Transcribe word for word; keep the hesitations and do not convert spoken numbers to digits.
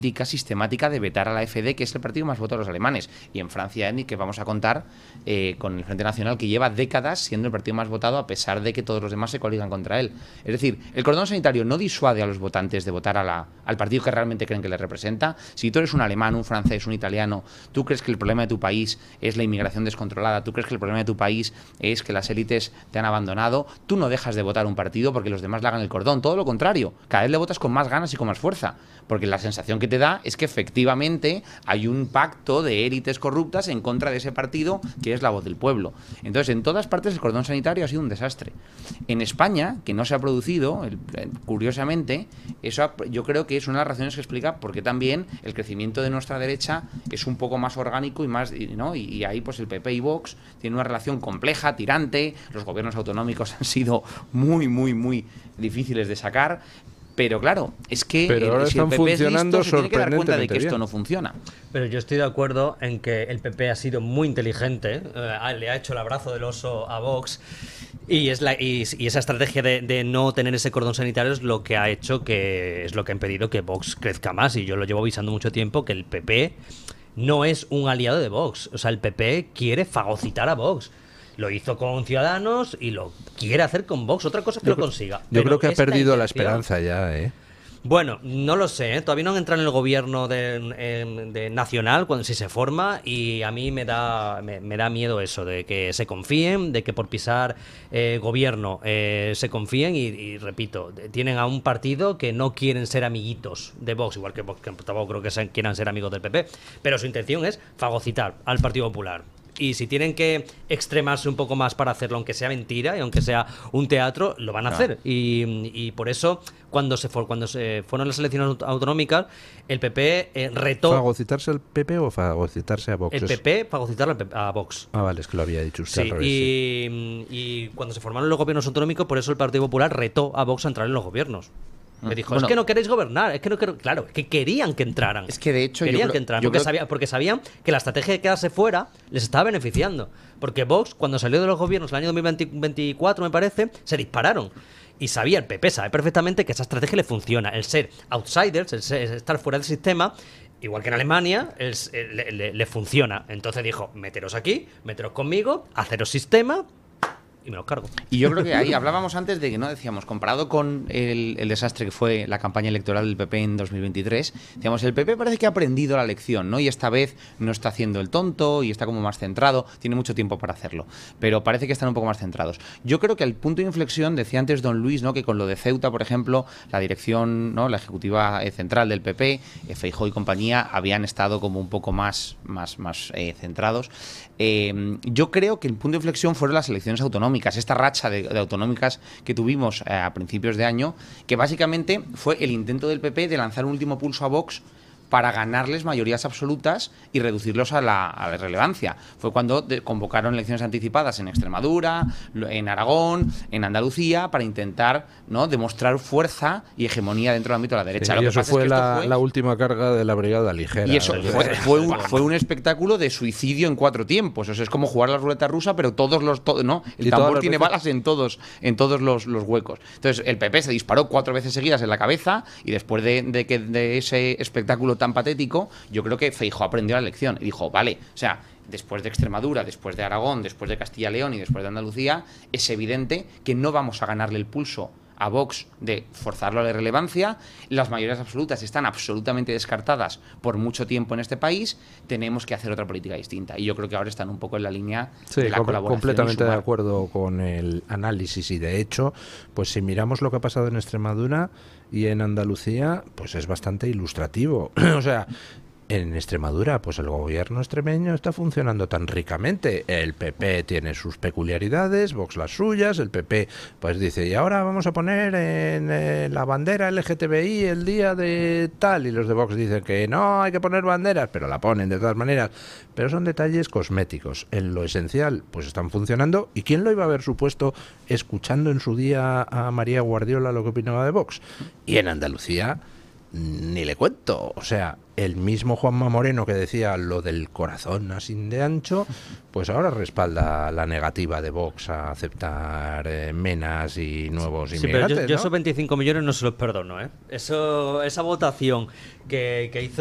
sistemática de vetar a la A F D, que es el partido más votado de los alemanes, y en Francia, ni que vamos a contar eh, con el Frente Nacional, que lleva décadas siendo el partido más votado a pesar de que todos los demás se coaligan contra él. Es decir, el cordón sanitario no disuade a los votantes de votar a la, al partido que realmente creen que les representa. Si tú eres un alemán, un francés, un italiano, tú crees que el problema de tu país es la inmigración descontrolada, tú crees que el problema de tu país es que las élites te han abandonado, tú no dejas de votar un partido porque los demás le hagan el cordón, todo lo contrario, cada vez le votas con más ganas y con más fuerza, porque la sensación que te da es que efectivamente hay un pacto de élites corruptas en contra de ese partido que es la voz del pueblo. Entonces, en todas partes el cordón sanitario ha sido un desastre. En España, que no se ha producido, el, el, curiosamente, eso ha, yo creo que es una de las razones que explica por qué también el crecimiento de nuestra derecha es un poco más orgánico y más, ¿no? Y, y ahí pues el P P y Vox tienen una relación compleja, tirante, los gobiernos autonómicos han sido muy, muy, muy difíciles de sacar. Pero claro, es que Pero ahora el, si el están P P es funcionando listo, se tiene que dar cuenta de que sorprendentemente esto bien. no funciona. Pero yo estoy de acuerdo en que el P P ha sido muy inteligente, eh, le ha hecho el abrazo del oso a Vox, y es la y, y esa estrategia de, de no tener ese cordón sanitario es lo que ha hecho que es lo que ha impedido que Vox crezca más. Y yo lo llevo avisando mucho tiempo que el P P no es un aliado de Vox. O sea, el P P quiere fagocitar a Vox. Lo hizo con Ciudadanos y lo quiere hacer con Vox. Otra cosa es que Yo lo consiga. Yo Pero creo que ha es la perdido la intención. esperanza ya, ¿eh? Bueno, no lo sé, ¿eh? Todavía no han entrado en el gobierno de, en- de nacional cuando si se forma, y a mí me da me, me da miedo eso, de que se confíen, de que por pisar eh, gobierno eh, se confíen y, y repito, de- tienen a un partido que no quieren ser amiguitos de Vox, igual que Vox, que tampoco creo que sean- quieran ser amigos del P P, pero su intención es fagocitar al Partido Popular. Y si tienen que extremarse un poco más para hacerlo, aunque sea mentira y aunque sea un teatro, lo van a Claro. hacer. Y, y por eso, cuando se, for- cuando se fueron las elecciones aut- autonómicas, el P P eh, retó. ¿Fagocitarse al P P o fagocitarse a Vox? El P P fagocitar al P P a Vox. Ah, vale, es que lo había dicho usted Sí, al revés. sí. y, y cuando se formaron los gobiernos autonómicos, por eso el Partido Popular retó a Vox a entrar en los gobiernos. Me dijo, Bueno. es que no queréis gobernar, es que no quer-". Claro, es que querían que entraran. Es que de hecho yo querían creo- que entraran, yo porque, creo- sabía- porque sabían que la estrategia de quedarse fuera les estaba beneficiando. Porque Vox, cuando salió de los gobiernos el año dos mil veinticuatro, me parece, se dispararon. Y sabía, el P P sabe perfectamente que esa estrategia le funciona. El ser outsiders, el, ser- el estar fuera del sistema, igual que en Alemania, el- el- le, le- le funciona. Entonces dijo, meteros aquí, meteros conmigo, haceros sistema y me los cargo. Y yo creo que ahí hablábamos antes de que, no decíamos, comparado con el, el desastre que fue la campaña electoral del P P en dos mil veintitrés, decíamos, el P P parece que ha aprendido la lección, ¿no? Y esta vez no está haciendo el tonto y está como más centrado, tiene mucho tiempo para hacerlo, pero parece que están un poco más centrados. Yo creo que el punto de inflexión, decía antes don Luis, ¿no? Que con lo de Ceuta, por ejemplo, la dirección, ¿no? La ejecutiva eh, central del P P, eh, Feijóo y compañía, habían estado como un poco más, más, más eh, centrados. Eh, yo creo que el punto de inflexión fueron las elecciones autonómicas, esta racha de, de autonómicas que tuvimos eh, a principios de año, que básicamente fue el intento del P P de lanzar un último pulso a Vox para ganarles mayorías absolutas y reducirlos a la, a la irrelevancia. Fue cuando de- convocaron elecciones anticipadas en Extremadura, lo- en Aragón, en Andalucía, para intentar, ¿no?, demostrar fuerza y hegemonía dentro del ámbito de la derecha. Sí, Lo y que eso pasa fue, es que esto la, fue- la última carga de la brigada ligera. y eso del- fue, fue un, fue un espectáculo de suicidio en cuatro tiempos. O sea, es como jugar a la ruleta rusa, pero todos los to- no, el Y todas tambor las tiene veces- balas en todos, en todos los, los huecos. Entonces, el P P se disparó cuatro veces seguidas en la cabeza, y después de, de que de ese espectáculo tan patético, yo creo que Feijóo aprendió la lección y dijo, vale, o sea, después de Extremadura, después de Aragón, después de Castilla y León y después de Andalucía, es evidente que no vamos a ganarle el pulso a Vox de forzarlo a la irrelevancia. Las mayorías absolutas están absolutamente descartadas por mucho tiempo en este país. Tenemos que hacer otra política distinta. Y yo creo que ahora están un poco en la línea Sí, de la com- colaboración. y completamente de sumar. acuerdo con el análisis, y de hecho, pues si miramos lo que ha pasado en Extremadura y en Andalucía, pues es bastante ilustrativo. O sea, en Extremadura, pues el gobierno extremeño está funcionando tan ricamente. El P P tiene sus peculiaridades, Vox las suyas. El P P pues dice, y ahora vamos a poner en eh, la bandera L G T B I el día de tal, y los de Vox dicen que no hay que poner banderas, pero la ponen de todas maneras. Pero son detalles cosméticos. En lo esencial, pues están funcionando. ¿Y quién lo iba a haber supuesto escuchando en su día a María Guardiola lo que opinaba de Vox? Y en Andalucía, ni le cuento. O sea, el mismo Juanma Moreno que decía lo del corazón así de ancho, pues ahora respalda la negativa de Vox a aceptar eh, menas y nuevos Sí, pero inmigrantes, yo, yo ¿no? esos veinticinco millones no se los perdono, ¿eh? Eso, esa votación que, que hizo